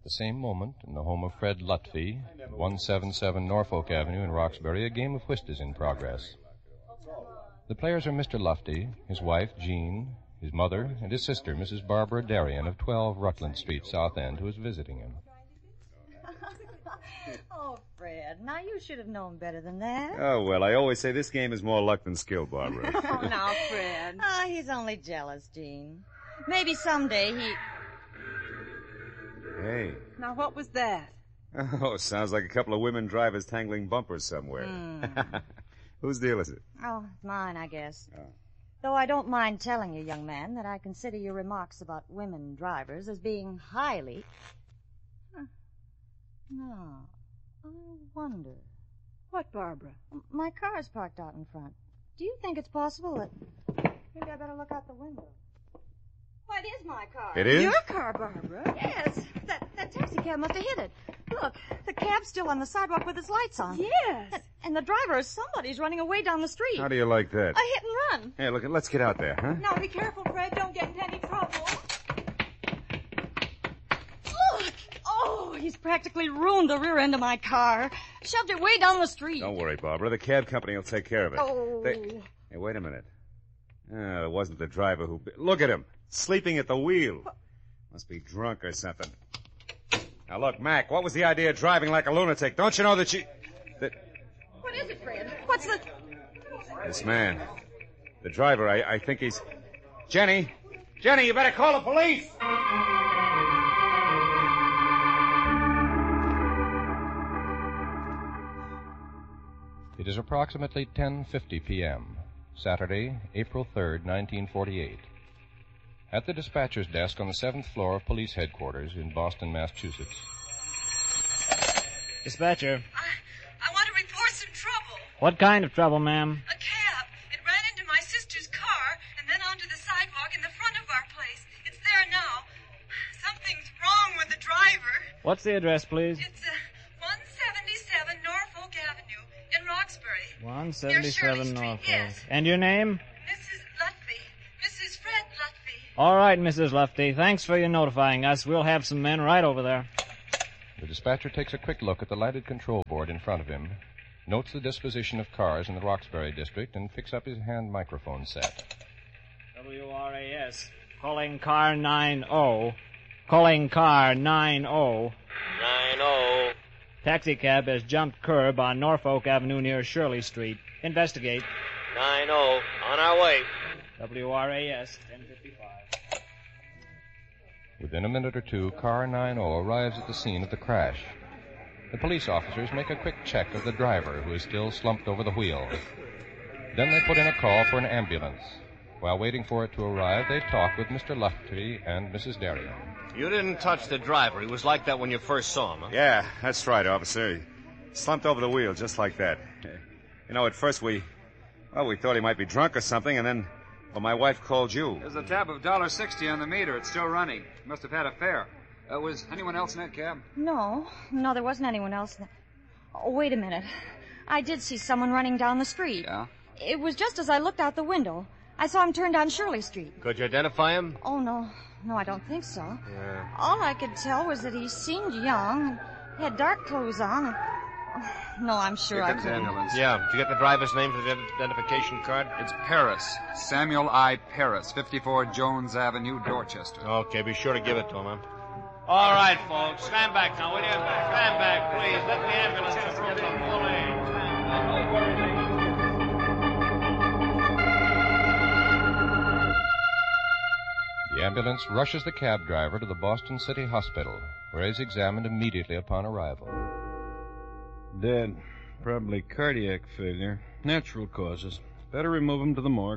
At the same moment, in the home of Fred Lutfi, 177 Norfolk Avenue in Roxbury, a game of whist is in progress. The players are Mr. Lufty, his wife, Jean, his mother, and his sister, Mrs. Barbara Darien of 12 Rutland Street, South End, who is visiting him. Oh, Fred, now you should have known better than that. Oh, well, I always say this game is more luck than skill, Barbara. Oh, now, Fred. Ah, he's only jealous, Jean. Maybe someday he... Hey. Now, what was that? Oh, sounds like a couple of women drivers tangling bumpers somewhere. Whose deal is it? Oh, mine, I guess. Oh. Though I don't mind telling you, young man, that I consider your remarks about women drivers as being highly... No. I wonder. What, Barbara? My car's parked out in front. Do you think it's possible that... Maybe I better look out the window. Why, it is my car. It is? Your car, Barbara. Yes. That taxi cab must have hit it. Look, the cab's still on the sidewalk with its lights on. Yes. And the driver is somebody's running away down the street. How do you like that? A hit and run. Hey, look, let's get out there, huh? Now, be careful, Fred. Don't get into any trouble. Look! Oh, he's practically ruined the rear end of my car. Shoved it way down the street. Don't worry, Barbara. The cab company will take care of it. Oh. Hey, wait a minute. It wasn't the driver who... Look at him. Sleeping at the wheel. Must be drunk or something. Now, look, Mac, what was the idea of driving like a lunatic? Don't you know that she... What is it, Fred? What's the... This man. The driver, I think he's... Jenny, you better call the police! It is approximately 10:50 p.m., Saturday, April 3rd, 1948. At the dispatcher's desk on the 7th floor of police headquarters in Boston, Massachusetts. Dispatcher. I want to report some trouble. What kind of trouble, ma'am? A cab. It ran into my sister's car and then onto the sidewalk in the front of our place. It's there now. Something's wrong with the driver. What's the address, please? It's 177 Norfolk Avenue in Roxbury. 177 Norfolk. Yes. And your name? Mrs. Lutfi. Mrs. Fred Lutfi. All right, Mrs. Lufty. Thanks for your notifying us. We'll have some men right over there. The dispatcher takes a quick look at the lighted control board in front of him, notes the disposition of cars in the Roxbury district, and picks up his hand microphone set. WRAS. Calling car 90. Calling car 90. 90. Taxi cab has jumped curb on Norfolk Avenue near Shirley Street. Investigate. 90. On our way. WRAS 1055. Within a minute or two, car 90 arrives at the scene of the crash. The police officers make a quick check of the driver, who is still slumped over the wheel. Then they put in a call for an ambulance. While waiting for it to arrive, they talk with Mr. Lufty and Mrs. Darien. You didn't touch the driver. He was like that when you first saw him, huh? Yeah, that's right, officer. He slumped over the wheel just like that. You know, at first we thought he might be drunk or something, and then, well, my wife called you. There's a tab of $1.60 on the meter. It's still running. Must have had a fare. Was anyone else in that cab? No, there wasn't anyone else. Oh, wait a minute. I did see someone running down the street. Yeah? It was just as I looked out the window. I saw him turn down Shirley Street. Could you identify him? Oh, no. No, I don't think so. Yeah. All I could tell was that he seemed young and had dark clothes on. No, I'm sure I Get the couldn't. ambulance. Yeah. Did you get the driver's name for the identification card? It's Paris. Samuel I. Paris, 54 Jones Avenue, Dorchester. Okay, be sure to give it to him, huh? All right, folks. Stand back now, will you? Stand back, please. Let the ambulance approach the full aid. The ambulance rushes the cab driver to the Boston City Hospital, where he is examined immediately upon arrival. Dead. Probably cardiac failure. Natural causes. Better remove him to the morgue.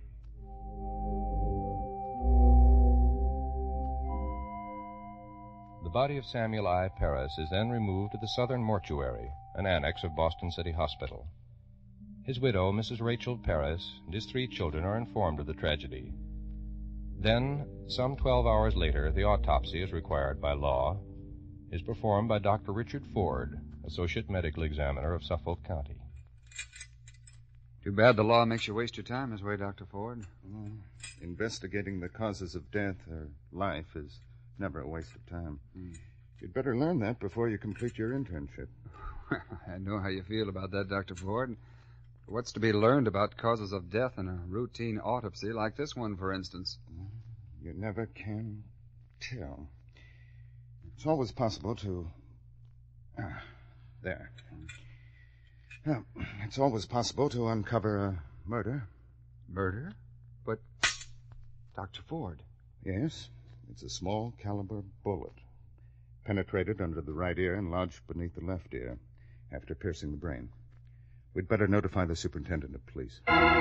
The body of Samuel I. Paris is then removed to the Southern Mortuary, an annex of Boston City Hospital. His widow, Mrs. Rachel Paris, and his 3 children are informed of the tragedy. Then, some 12 hours later, the autopsy, as required by law, is performed by Dr. Richard Ford, Associate Medical Examiner of Suffolk County. Too bad the law makes you waste your time this way, Dr. Ford. Well, investigating the causes of death or life is never a waste of time. You'd better learn that before you complete your internship. I know how you feel about that, Dr. Ford. What's to be learned about causes of death in a routine autopsy like this one, for instance? You never can tell. It's always possible to... there. Well, it's always possible to uncover a murder. Murder? But, Dr. Ford... Yes, it's a small caliber bullet. Penetrated under the right ear and lodged beneath the left ear after piercing the brain. We'd better notify the superintendent of police.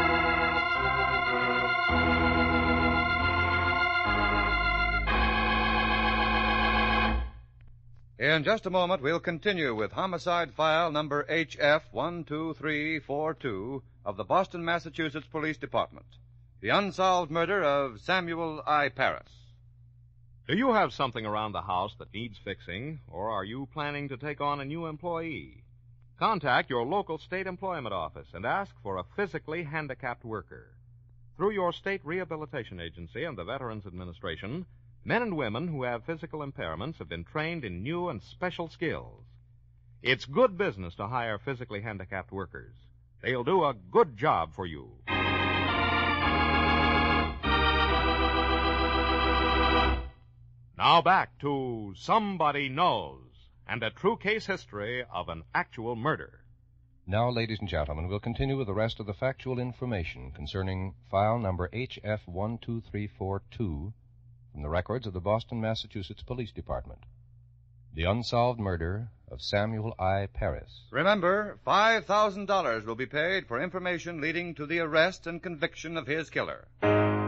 In just a moment, we'll continue with homicide file number HF12342 of the Boston, Massachusetts Police Department. The unsolved murder of Samuel I. Paris. Do you have something around the house that needs fixing, or are you planning to take on a new employee? Contact your local state employment office and ask for a physically handicapped worker. Through your state rehabilitation agency and the Veterans Administration, men and women who have physical impairments have been trained in new and special skills. It's good business to hire physically handicapped workers. They'll do a good job for you. Now back to Somebody Knows and a true case history of an actual murder. Now, ladies and gentlemen, we'll continue with the rest of the factual information concerning file number HF12342 from the records of the Boston, Massachusetts Police Department. The unsolved murder of Samuel I. Paris. Remember, $5,000 will be paid for information leading to the arrest and conviction of his killer.